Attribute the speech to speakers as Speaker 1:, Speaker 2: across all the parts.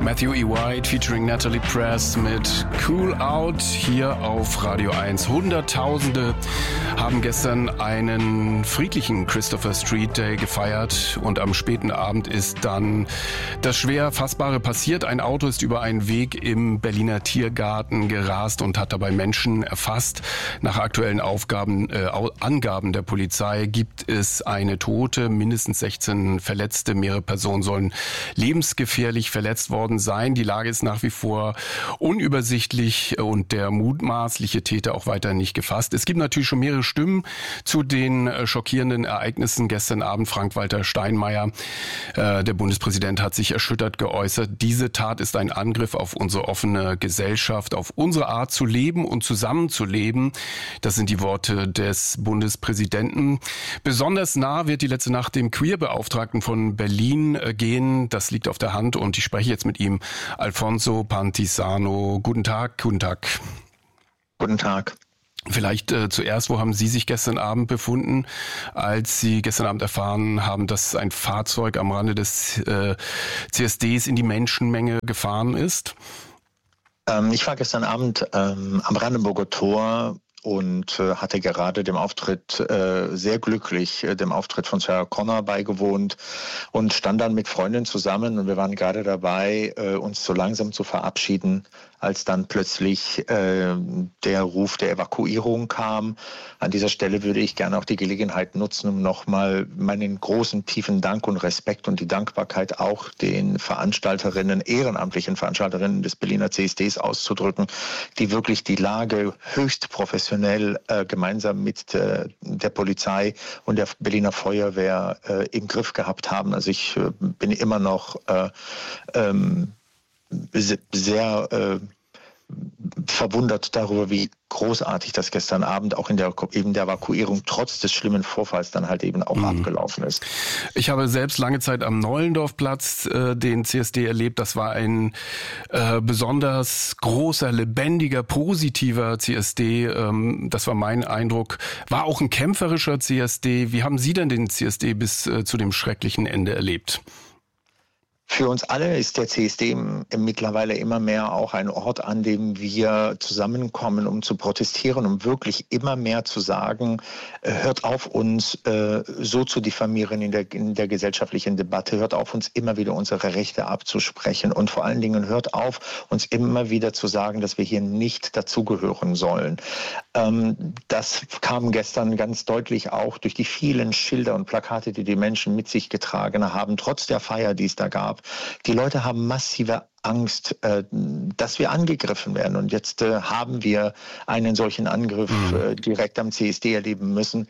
Speaker 1: Matthew E. White featuring Natalie Press mit Cool Out hier auf Radio 1. Hunderttausende haben gestern einen friedlichen Christopher Street Day gefeiert und am späten Abend ist dann das schwer Fassbare passiert. Ein Auto ist über einen Weg im Berliner Tiergarten gerast und hat dabei Menschen erfasst. Nach aktuellen Angaben der Polizei gibt es eine Tote, mindestens 16 Verletzte. Mehrere Personen sollen lebensgefährlich verletzt worden sein. Die Lage ist nach wie vor unübersichtlich und der mutmaßliche Täter auch weiter nicht gefasst. Es gibt natürlich schon mehrere Stimmen zu den schockierenden Ereignissen gestern Abend. Frank-Walter Steinmeier, der Bundespräsident, hat sich erschüttert geäußert. Diese Tat ist ein Angriff auf unsere offene Gesellschaft, auf unsere Art zu leben und zusammenzuleben. Das sind die Worte des Bundespräsidenten. Besonders nah wird die letzte Nacht dem Queer-Beauftragten von Berlin gehen. Das liegt auf der Hand und ich spreche jetzt mit ihm. Alfonso Pantisano. Guten Tag. Guten Tag.
Speaker 2: Guten Tag.
Speaker 1: Vielleicht zuerst, wo haben Sie sich gestern Abend befunden, als Sie gestern Abend erfahren haben, dass ein Fahrzeug am Rande des CSDs in die Menschenmenge gefahren ist?
Speaker 2: Ich war gestern Abend am Brandenburger Tor und hatte gerade dem Auftritt sehr glücklich, dem Auftritt von Sarah Connor beigewohnt und stand dann mit Freundinnen zusammen und wir waren gerade dabei, uns so langsam zu verabschieden, als dann plötzlich der Ruf der Evakuierung kam. An dieser Stelle würde ich gerne auch die Gelegenheit nutzen, um nochmal meinen großen, tiefen Dank und Respekt und die Dankbarkeit auch den Veranstalterinnen, ehrenamtlichen Veranstalterinnen des Berliner CSDs auszudrücken, die wirklich die Lage höchst professionell gemeinsam mit der Polizei und der Berliner Feuerwehr im Griff gehabt haben. Also ich bin immer noch sehr verwundert darüber, wie großartig das gestern Abend auch in der Evakuierung trotz des schlimmen Vorfalls dann halt eben auch abgelaufen ist.
Speaker 1: Ich habe selbst lange Zeit am Nollendorfplatz den CSD erlebt. Das war ein besonders großer, lebendiger, positiver CSD. Das war mein Eindruck. War auch ein kämpferischer CSD. Wie haben Sie denn den CSD bis zu dem schrecklichen Ende erlebt?
Speaker 2: Für uns alle ist der CSD mittlerweile immer mehr auch ein Ort, an dem wir zusammenkommen, um zu protestieren, um wirklich immer mehr zu sagen, hört auf, uns so zu diffamieren in der gesellschaftlichen Debatte, hört auf, uns immer wieder unsere Rechte abzusprechen und vor allen Dingen hört auf, uns immer wieder zu sagen, dass wir hier nicht dazugehören sollen. Das kam gestern ganz deutlich auch durch die vielen Schilder und Plakate, die die Menschen mit sich getragen haben, trotz der Feier, die es da gab. Die Leute haben massive Angst, dass wir angegriffen werden. Und jetzt haben wir einen solchen Angriff direkt am CSD erleben müssen.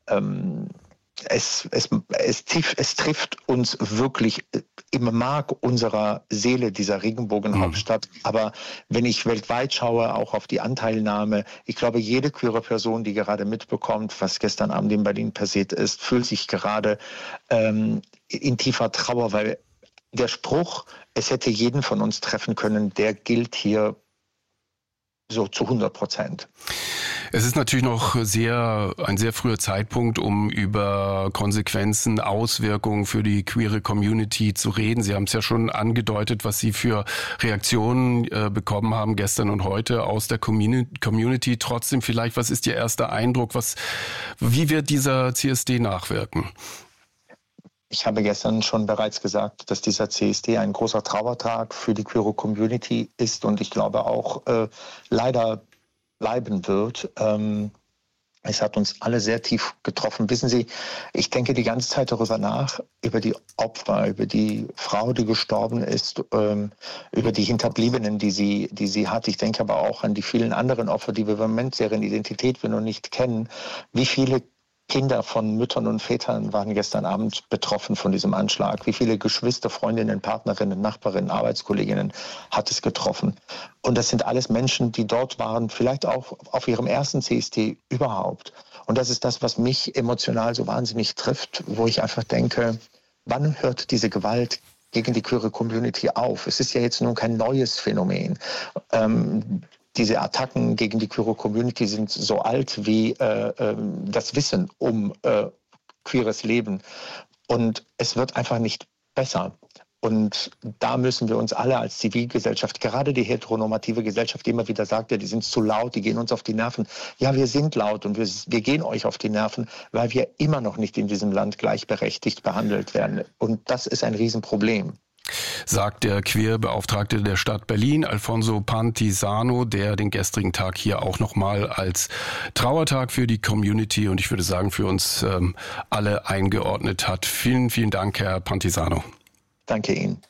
Speaker 2: Es trifft uns wirklich im Mark unserer Seele, dieser Regenbogenhauptstadt. Aber wenn ich weltweit schaue, auch auf die Anteilnahme, ich glaube, jede queere Person, die gerade mitbekommt, was gestern Abend in Berlin passiert ist, fühlt sich gerade in tiefer Trauer, weil der Spruch, es hätte jeden von uns treffen können, der gilt hier so zu 100%.
Speaker 1: Es ist natürlich noch ein sehr früher Zeitpunkt, um über Konsequenzen, Auswirkungen für die queere Community zu reden. Sie haben es ja schon angedeutet, was Sie für Reaktionen bekommen haben gestern und heute aus der Community. Trotzdem vielleicht, was ist Ihr erster Eindruck? Wie wird dieser CSD nachwirken?
Speaker 2: Ich habe gestern schon bereits gesagt, dass dieser CSD ein großer Trauertag für die queere Community ist und ich glaube auch leider bleiben wird. Es hat uns alle sehr tief getroffen. Wissen Sie, ich denke die ganze Zeit darüber nach, über die Opfer, über die Frau, die gestorben ist, über die Hinterbliebenen, die sie hat. Ich denke aber auch an die vielen anderen Opfer, die wir im Moment, deren Identität wir noch nicht kennen. Wie viele Kinder von Müttern und Vätern waren gestern Abend betroffen von diesem Anschlag. Wie viele Geschwister, Freundinnen, Partnerinnen, Nachbarinnen, Arbeitskolleginnen hat es getroffen? Und das sind alles Menschen, die dort waren, vielleicht auch auf ihrem ersten CSD überhaupt. Und das ist das, was mich emotional so wahnsinnig trifft, wo ich einfach denke, wann hört diese Gewalt gegen die queere Community auf? Es ist ja jetzt nun kein neues Phänomen. Diese Attacken gegen die queere Community sind so alt wie das Wissen um queeres Leben. Und es wird einfach nicht besser. Und da müssen wir uns alle als Zivilgesellschaft, gerade die heteronormative Gesellschaft, die immer wieder sagt, ja, die sind zu laut, die gehen uns auf die Nerven. Ja, wir sind laut und wir gehen euch auf die Nerven, weil wir immer noch nicht in diesem Land gleichberechtigt behandelt werden. Und das ist ein Riesenproblem.
Speaker 1: Sagt der Queerbeauftragte der Stadt Berlin, Alfonso Pantisano, der den gestrigen Tag hier auch nochmal als Trauertag für die Community und ich würde sagen für uns alle eingeordnet hat. Vielen, vielen Dank, Herr Pantisano.
Speaker 2: Danke Ihnen.